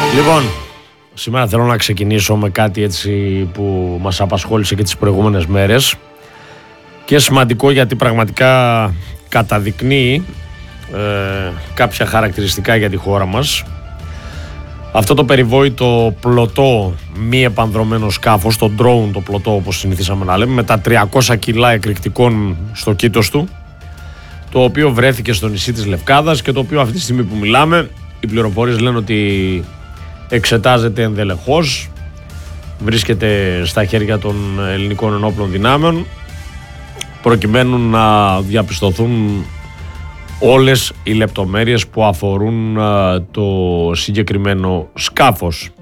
Λοιπόν, σήμερα θέλω να ξεκινήσω με κάτι έτσι που μας απασχόλησε και τις προηγούμενες μέρες και σημαντικό γιατί πραγματικά καταδεικνύει κάποια χαρακτηριστικά για τη χώρα μας. Αυτό το περιβόητο πλωτό μη επανδρωμένο σκάφος, το drone το πλωτό όπως συνηθίσαμε να λέμε, με τα 300 κιλά εκρηκτικών στο κήτος του, το οποίο βρέθηκε στο νησί της Λευκάδας και το οποίο αυτή τη στιγμή που μιλάμε οι πληροφορίες λένε ότι εξετάζεται ενδελεχώς, βρίσκεται στα χέρια των ελληνικών ενόπλων δυνάμεων προκειμένου να διαπιστωθούν όλες οι λεπτομέρειες που αφορούν το συγκεκριμένο σκάφος.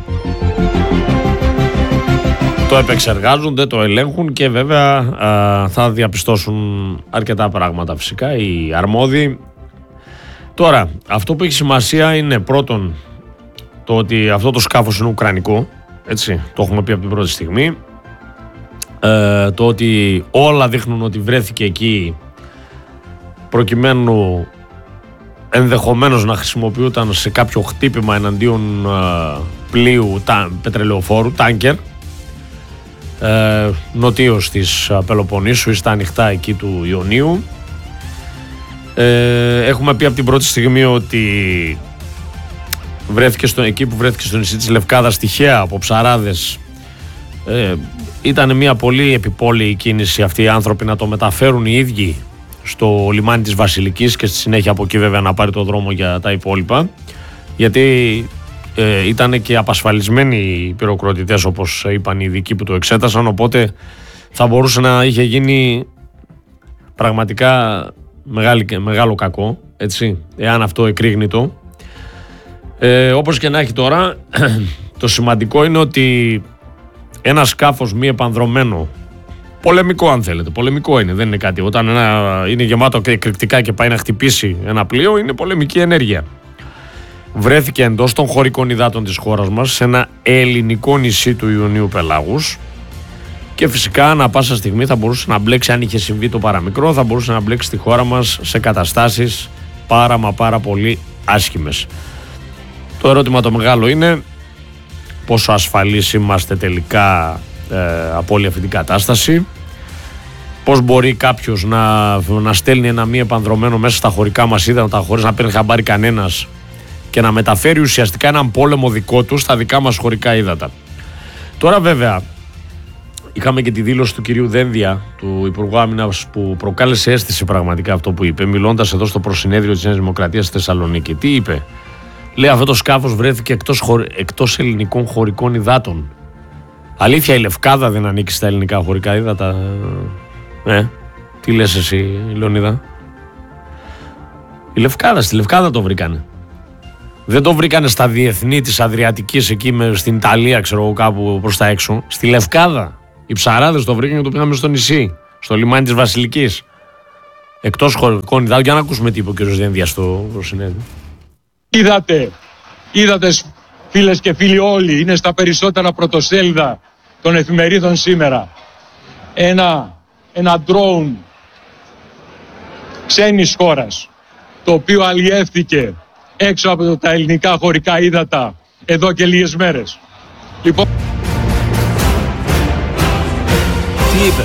Το επεξεργάζονται, το ελέγχουν και βέβαια θα διαπιστώσουν αρκετά πράγματα φυσικά οι αρμόδιοι. Τώρα, αυτό που έχει σημασία είναι πρώτον το ότι αυτό το σκάφος είναι ουκρανικό, έτσι, το έχουμε πει από την πρώτη στιγμή. Το ότι όλα δείχνουν ότι βρέθηκε εκεί προκειμένου ενδεχομένως να χρησιμοποιούταν σε κάποιο χτύπημα εναντίον πλοίου πετρελαιοφόρου, τάνκερ, νοτίως της Πελοποννήσου ή στα ανοιχτά εκεί του Ιωνίου. Έχουμε πει από την πρώτη στιγμή ότι εκεί που βρέθηκε στο νησί της Λευκάδας τυχαία από ψαράδες, ήταν μια πολύ επιπόλαιη κίνηση αυτοί οι άνθρωποι να το μεταφέρουν οι ίδιοι στο λιμάνι της Βασιλικής και στη συνέχεια από εκεί βέβαια να πάρει το δρόμο για τα υπόλοιπα, γιατί ήταν και απασφαλισμένοι οι πυροκροτητές όπως είπαν οι ειδικοί που το εξέτασαν, οπότε θα μπορούσε να είχε γίνει πραγματικά μεγάλο κακό, έτσι, εάν αυτό εκρήγνητο. Όπως και να έχει τώρα, το σημαντικό είναι ότι ένα σκάφος μη επανδρωμένο, πολεμικό αν θέλετε, πολεμικό είναι, δεν είναι κάτι, όταν είναι γεμάτο εκρηκτικά και πάει να χτυπήσει ένα πλοίο είναι πολεμική ενέργεια, βρέθηκε εντός των χωρικών υδάτων της χώρας μας σε ένα ελληνικό νησί του Ιωνίου Πελάγους και φυσικά ανά πάσα στιγμή θα μπορούσε να μπλέξει, αν είχε συμβεί το παραμικρό, θα μπορούσε να μπλέξει τη χώρα μας σε καταστάσεις πάρα πολύ άσχημες. Το ερώτημα το μεγάλο είναι πόσο ασφαλείς είμαστε τελικά από όλη αυτή την κατάσταση, πώς μπορεί κάποιος να στέλνει ένα μη επανδρωμένο μέσα στα χωρικά μας ύδατα χωρίς να παίρνει χαμπάρι κανένας και να μεταφέρει ουσιαστικά έναν πόλεμο δικό του στα δικά μας χωρικά ύδατα. Τώρα βέβαια είχαμε και τη δήλωση του κυρίου Δένδια, του Υπουργού Άμυνας, που προκάλεσε αίσθηση πραγματικά αυτό που είπε, μιλώντας εδώ στο προσυνέδριο της Νέας Δημοκρατίας στη Θεσσαλονίκη. Τι είπε? Λέει, αυτό το σκάφος βρέθηκε εκτός ελληνικών χωρικών υδάτων. Αλήθεια, η Λευκάδα δεν ανήκει στα ελληνικά χωρικά ύδατα? Τι λες εσύ, Λεωνίδα? Στη Λευκάδα το βρήκανε. Δεν το βρήκανε στα διεθνή της Αδριατικής εκεί στην Ιταλία, ξέρω εγώ, κάπου προς τα έξω. Στη Λευκάδα. Οι ψαράδες το βρήκαν και το πήγαμε στο νησί, στο λιμάνι της Βασιλικής. Εκτός χωρικών υδάτων. Για να ακούσουμε τι είπε ο κ. Δένδια στο συνέδριο. Είδατε φίλες και φίλοι όλοι, είναι στα περισσότερα πρωτοσέλιδα των εφημερίδων σήμερα. Ένα drone ξένης χώρας, το οποίο αλλιεύθηκε έξω από τα ελληνικά χωρικά ύδατα εδώ και λίγες μέρες. Λοιπόν, τι είπε?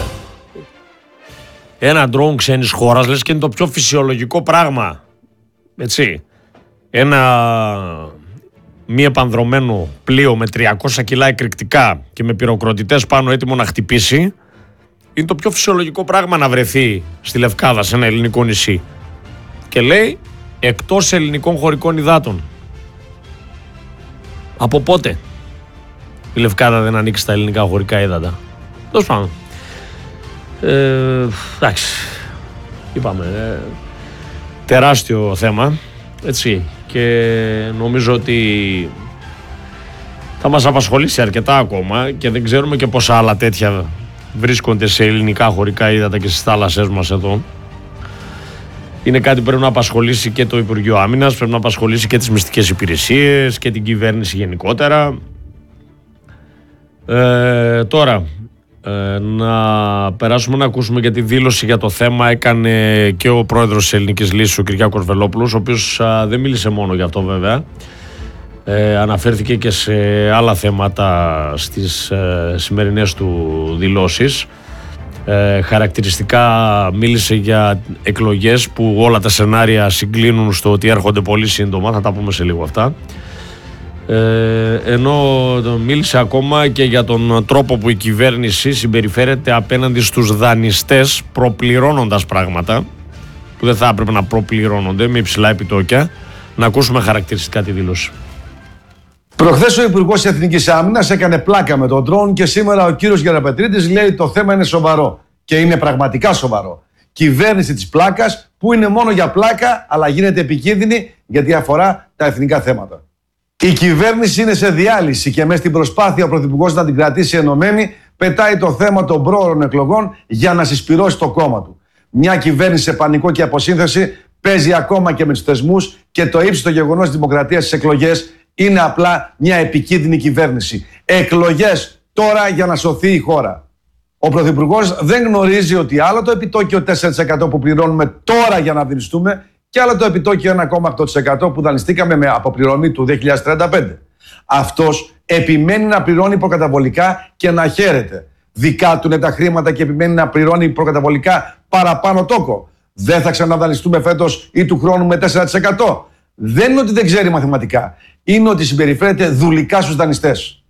Ένα drone ξένης χώρας, λες και είναι το πιο φυσιολογικό πράγμα, έτσι. Ένα μη επανδρωμένο πλοίο με 300 κιλά εκρηκτικά και με πυροκροτητές πάνω έτοιμο να χτυπήσει είναι το πιο φυσιολογικό πράγμα να βρεθεί στη Λευκάδα, σε ένα ελληνικό νησί. Και λέει εκτός ελληνικών χωρικών υδάτων. Από πότε η Λευκάδα δεν ανήκει στα ελληνικά χωρικά ύδατα? Τέλος πάντων. Εντάξει, είπαμε, τεράστιο θέμα, έτσι, και νομίζω ότι θα μας απασχολήσει αρκετά ακόμα και δεν ξέρουμε και πόσα άλλα τέτοια βρίσκονται σε ελληνικά χωρικά ύδατα και στις θάλασσές μας εδώ. Είναι κάτι που πρέπει να απασχολήσει και το Υπουργείο Άμυνας, πρέπει να απασχολήσει και τις μυστικές υπηρεσίες και την κυβέρνηση γενικότερα. Τώρα, να περάσουμε να ακούσουμε και τη δήλωση για το θέμα έκανε και ο πρόεδρος της Ελληνικής Λύσης, ο Κυριάκος Βελόπουλος, ο οποίος δεν μίλησε μόνο για αυτό βέβαια. Αναφέρθηκε και σε άλλα θέματα στις σημερινές του δηλώσεις. Χαρακτηριστικά μίλησε για εκλογές που όλα τα σενάρια συγκλίνουν στο ότι έρχονται πολύ σύντομα, θα τα πούμε σε λίγο αυτά. Ενώ μίλησε ακόμα και για τον τρόπο που η κυβέρνηση συμπεριφέρεται απέναντι στους δανειστές, προπληρώνοντας πράγματα που δεν θα έπρεπε να προπληρώνονται με υψηλά επιτόκια. Να ακούσουμε χαρακτηριστικά τη δήλωση. Προχθές ο Υπουργός Εθνικής Άμυνας έκανε πλάκα με τον ντρόουν και σήμερα ο κύριος Γεραπετρίτης λέει το θέμα είναι σοβαρό. Και είναι πραγματικά σοβαρό. Κυβέρνηση της πλάκας που είναι μόνο για πλάκα αλλά γίνεται επικίνδυνη γιατί αφορά τα εθνικά θέματα. Η κυβέρνηση είναι σε διάλυση και μέσα στην προσπάθεια ο Πρωθυπουργός να την κρατήσει ενωμένη πετάει το θέμα των πρόωρων εκλογών για να συσπυρώσει το κόμμα του. Μια κυβέρνηση σε πανικό και αποσύνθεση παίζει ακόμα και με τους θεσμούς και το ύψιστο γεγονός της δημοκρατίας στις εκλογές είναι απλά μια επικίνδυνη κυβέρνηση. Εκλογές τώρα για να σωθεί η χώρα. Ο Πρωθυπουργός δεν γνωρίζει ότι άλλο το επιτόκιο 4% που πληρώνουμε τώρα για να δανειστούμε και άλλο το επιτόκιο 1,8% που δανειστήκαμε με αποπληρωμή του 2035. Αυτός επιμένει να πληρώνει προκαταβολικά και να χαίρεται. Δικά του είναι τα χρήματα και επιμένει να πληρώνει προκαταβολικά παραπάνω τόκο. Δεν θα ξαναδανειστούμε φέτος ή του χρόνου με 4%. Δεν είναι ότι δεν ξέρει μαθηματικά. Είναι ότι συμπεριφέρεται δουλικά στους δανειστές.